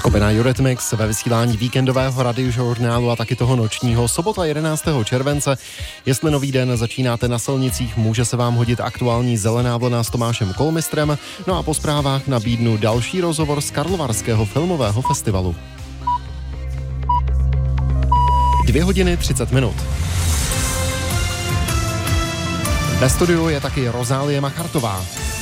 Skupina Eurythmics ve vysílání víkendového radiožurnálu a taky toho nočního. Sobota 11. července. Jestli nový den začínáte na silnicích, může se vám hodit aktuální zelená vlna s Tomášem Kolmistrem. No a po zprávách nabídnu další rozhovor z Karlovarského filmového festivalu. 2 hodiny 30 minut. Ve studiu je taky Rozálie Machartová.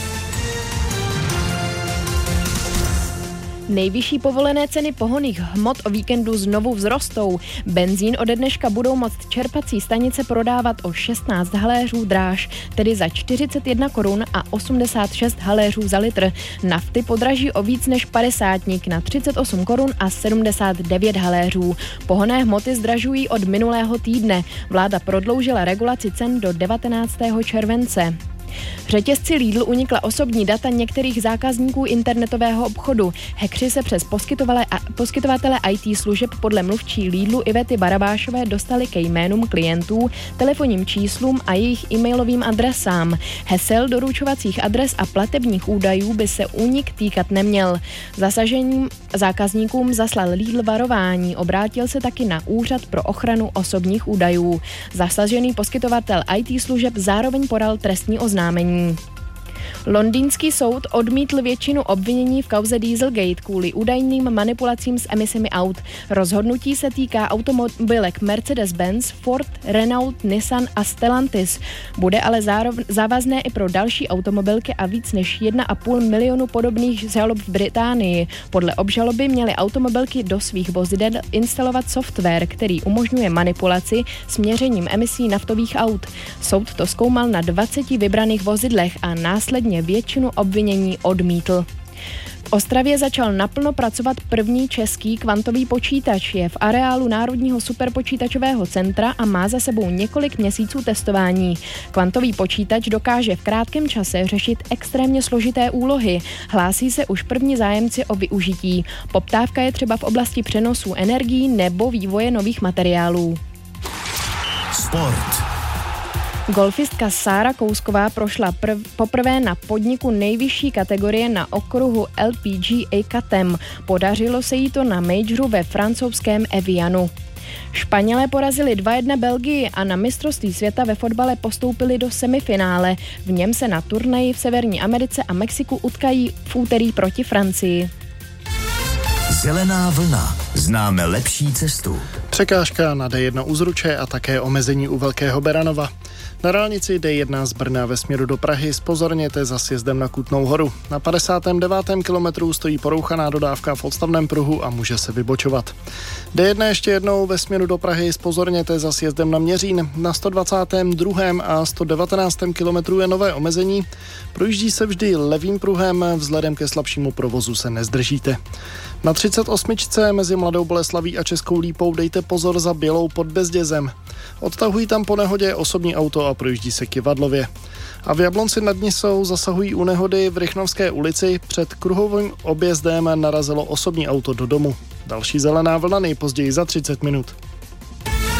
Nejvyšší povolené ceny pohonných hmot o víkendu znovu vzrostou. Benzín ode dneška budou moct čerpací stanice prodávat o 16 haléřů dráž, tedy za 41 korun a 86 haléřů za litr. Nafty podraží o víc než 50 na 38 korun a 79 haléřů. Pohonné hmoty zdražují od minulého týdne. Vláda prodloužila regulaci cen do 19. července. Řetězci Lidl unikla osobní data některých zákazníků internetového obchodu. Hackři se přes poskytovatele IT služeb podle mluvčí Lidlu Ivety Barabášové dostali ke jménům klientů, telefonním číslům a jejich e-mailovým adresám. Hesel, doručovacích adres a platebních údajů by se únik týkat neměl. Zasaženým zákazníkům zaslal Lidl varování. Obrátil se taky na Úřad pro ochranu osobních údajů. Zasažený poskytovatel IT služeb zároveň podal trestní oznámení. Londýnský soud odmítl většinu obvinění v kauze Dieselgate kvůli údajným manipulacím s emisemi aut. Rozhodnutí se týká automobilek Mercedes-Benz, Ford, Renault, Nissan a Stellantis. Bude ale závazné i pro další automobilky a víc než 1,5 milionu podobných žalob v Británii. Podle obžaloby měly automobilky do svých vozidel instalovat software, který umožňuje manipulaci s měřením emisí naftových aut. Soud to zkoumal na 20 vybraných vozidlech a následně většinu obvinění odmítl. V Ostravě začal naplno pracovat první český kvantový počítač. Je v areálu Národního superpočítačového centra a má za sebou několik měsíců testování. Kvantový počítač dokáže v krátkém čase řešit extrémně složité úlohy. Hlásí se už první zájemci o využití. Poptávka je třeba v oblasti přenosu energií nebo vývoje nových materiálů. Sport. Golfistka Sára Kousková prošla poprvé na podniku nejvyšší kategorie na okruhu LPGA Cutem. Podařilo se jí to na majoru ve francouzském Evianu. Španělé porazili 2-1 Belgii a na mistrovství světa ve fotbale postoupili do semifinále. V něm se na turnaji v Severní Americe a Mexiku utkají v úterý proti Francii. Zelená vlna. Známe lepší cestu. Překážka na D1 u Zruče a také omezení u Velkého Beranova. Na dálnici D1 z Brna ve směru do Prahy zpozorněte za sjezdem na Kutnou Horu. Na 59. kilometru stojí porouchaná dodávka v odstavném pruhu a může se vybočovat. D1 ještě jednou ve směru do Prahy zpozorněte za sjezdem na Měřín. Na 122. a 119. kilometru je nové omezení. Projíždí se vždy levým pruhem, vzhledem ke slabšímu provozu se nezdržíte. Na 38. mezi Mladou Boleslaví a Českou Lípou dejte pozor za Bělou pod Bezdězem. Odtahují tam po nehodě osobní auto a projíždí se Kyvadlově. A v Jablonci nad Nisou zasahují u nehody v Rychnovské ulici. Před kruhovým objezdem narazilo osobní auto do domu. Další zelená vlna nejpozději za 30 minut.